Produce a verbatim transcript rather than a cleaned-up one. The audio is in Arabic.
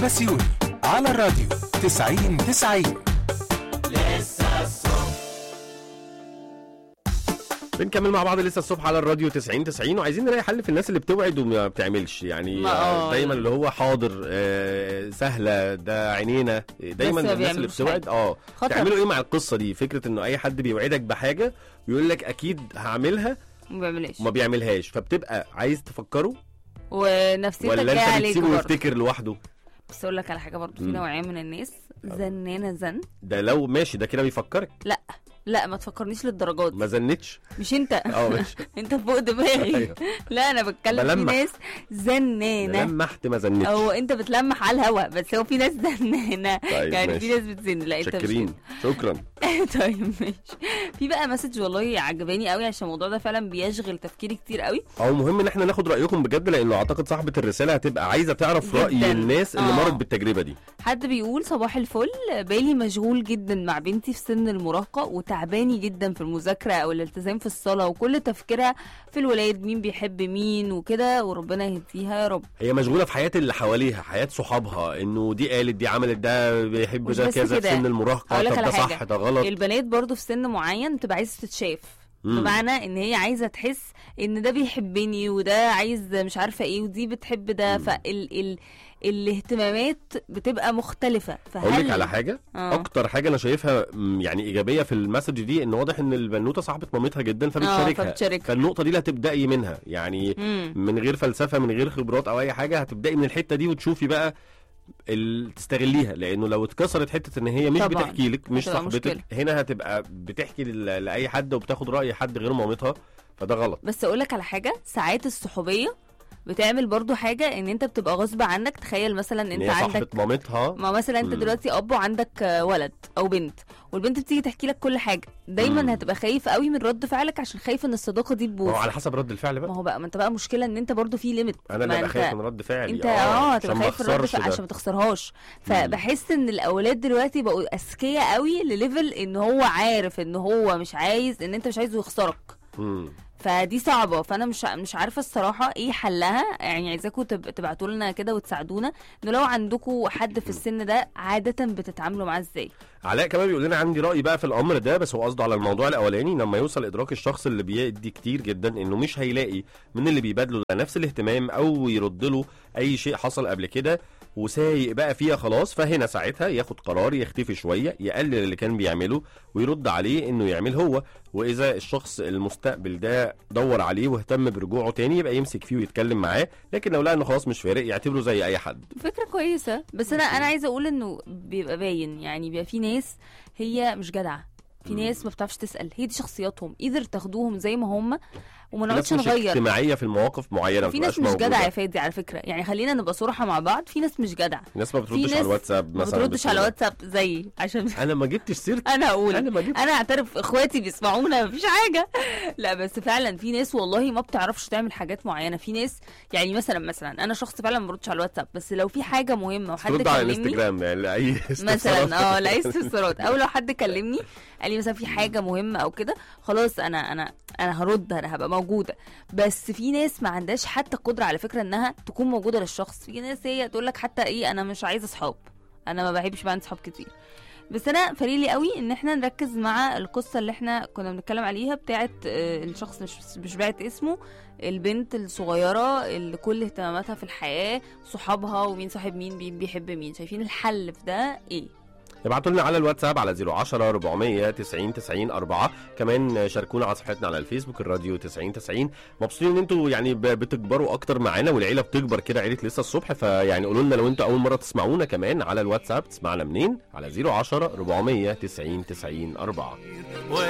بسيوني على الراديو تسعين تسعين. بنكمل مع بعض لسه الصبح على الراديو تسعين تسعين، وعايزين نلاقي حل في الناس اللي بتوعد وما بتعملش، يعني دايما اللي هو حاضر آه سهله ده عينينا، دايما الناس اللي بتوعد اه تعملوا ايه مع القصه دي؟ فكره انه اي حد بيوعدك بحاجه ويقول لك اكيد هعملها ما بيعملهاش وما بيعملهاش، فبتبقى عايز تفكره ونفسيتك ولا انت بتسيبه يفتكر لوحده؟ بس اقول لك على حاجه برضو، في نوعيه من الناس زنانه زن، ده لو ماشي ده كده بيفكرك. لا لا ما تفكرنيش للدرجات، ما زنتش مش انت اه ماشي انت فوق دماغي. لا انا بتكلم في ناس زنانه. لمحت ما زنتش، هو انت بتلمح على الهوا، بس هو في ناس زنانه. طيب يعني ماشي. في ناس بتزن. لا انت شكرين شكرا. طيب ماشي. في بقى مسج والله عجباني قوي، عشان الموضوع ده فعلا بيشغل تفكيري كتير قوي. او مهم ان احنا ناخد رايكم بجد، لانه اعتقد صاحبه الرساله هتبقى عايزه تعرف راي الناس اللي مرت بالتجربه دي. حد بيقول صباح الفل، بالي مشغول جدا مع بنتي في سن المراهقه، وتعباني جدا في المذاكره او الالتزام في الصلاه، وكل تفكيرها في الولاد مين بيحب مين وكده، وربنا يهديها يا رب. هي مشغوله في حياه اللي حواليها، حياه صحابها، انه دي قالت دي عملت ده بيحب ده كذا في سن المراهقه، طب ده صح ده غلط. البنات برضو في سن معين بتبقى عايزه تتشاف، بمعنى ان هي عايزه تحس ان ده بيحبني وده عايز مش عارفه ايه ودي بتحب ده، فال ال الاهتمامات بتبقى مختلفه. فهل اقول لك على حاجه آه. اكتر حاجه انا شايفها يعني ايجابيه في المسج دي، ان واضح ان البنوته صاحبه مامتها جدا فبتشاركها، آه فالنقطه دي اللي هتبداي منها، يعني مم. من غير فلسفه من غير خبرات او اي حاجه، هتبداي من الحته دي وتشوفي بقى تستغليها، لانه لو اتكسرت حته ان هي مش بتحكي لك مش صاحبتك، هنا هتبقى بتحكي لاي حد وبتاخد راي حد غير مامتها، فده غلط. بس اقول لك على حاجه، ساعات الصحوبيه بتعمل برضو حاجه ان انت بتبقى غصب عنك. تخيل مثلا انت عندك مامتها، ما مثلا انت دلوقتي اب وعندك ولد او بنت، والبنت بتيجي تحكي لك كل حاجه، دايما مم. هتبقى خايف قوي من رد فعلك، عشان خايف ان الصداقه دي تبوظ. ما هو على حسب رد الفعل بقى. ما هو بقى ما انت بقى مشكله ان انت برضو في ليميت. انا اللي خايف من رد فعلي، انت اه هتبقى خايف من رد فعل عشان ما تخسرهاش. فبحس ان الاولاد دلوقتي بقوا اذكياء قوي لليفل ان هو عارف ان هو مش عايز، ان انت مش عايزه يخسرك. امم فدي صعبه. فانا مش مش عارفه الصراحه ايه حلها، يعني عايزاكم تبعتوا لنا كده وتساعدونا، انه لو عندكم حد في السن ده عاده بتتعاملوا معاه ازاي. علاء كمان بيقول لنا عندي راي بقى في الامر ده، بس هو قصده على الموضوع الاولاني، لما يوصل ادراك الشخص اللي بيدي كتير جدا انه مش هيلاقي من اللي بيبادله نفس الاهتمام او يرد له اي شيء حصل قبل كده وسايق بقى فيها خلاص، فهنا ساعتها ياخد قرار يختفي شويه، يقلل اللي كان بيعمله ويرد عليه انه يعمل هو. واذا الشخص المستقبل ده دور عليه واهتم برجوعه تاني يبقى يمسك فيه ويتكلم معاه، لكن لو لقى انه خلاص مش فارق يعتبره زي اي حد. فكره كويسه، بس انا انا عايزه اقول انه بيبقى باين، يعني بيبقى في ناس هي مش جدعه، في ناس ما بتعرفش تسال، هي دي شخصياتهم، قدر تاخدوهم زي ما هم وما نقعدش نغير. اجتماعيه في المواقف معينه، في ناس مش جدعه يا فادي على فكره، يعني خلينا نبقى صراحه مع بعض، في ناس مش جدعه، ناس ما بتردش على الواتساب مثلا، ما بتردش على الواتساب زي عشان انا ما جبتش سيرتي. انا اقول انا ما جبتش، انا اعترف، اخواتي بيسمعونا مفيش حاجه. لا بس فعلا في ناس والله ما بتعرفش تعمل حاجات معينه. في ناس يعني مثلا مثلا انا شخص فعلا ما بردش على الواتساب، بس لو في حاجه مهمه وحد كلمني على الانستجرام يعني لاي مثلا اه لاي استفسارات، او لو حد كلمني قال لي مثلا في حاجه مهمه او كده، خلاص انا انا انا هرد، انا هبقى موجوده. بس في ناس ما عندهاش حتى قدره على فكره انها تكون موجوده للشخص. في ناس هي تقول لك حتى ايه، انا مش عايزه اصحاب، انا ما بحبش بقى اصحاب كتير. بس انا فريلي قوي ان احنا نركز مع القصه اللي احنا كنا بنتكلم عليها بتاعه الشخص مش مش باعت اسمه، البنت الصغيره اللي كل اهتماماتها في الحياه صحابها ومين صاحب مين بيحب مين. شايفين الحل في ده ايه؟ ابعتوا لنا على الواتساب على صفر عشرة أربعمية تسعين تسعين أربعة. كمان شاركونا على صفحتنا على الفيسبوك الراديو تسعين تسعين. مبسوطين ان انتوا يعني بتكبروا اكتر معانا، والعيله بتكبر كده، عيله لسه الصبح. فيعني قولوا لنا لو انتوا اول مره تسمعونا كمان على الواتساب تسمعنا منين على صفر عشرة أربعمية تسعين تسعين أربعة.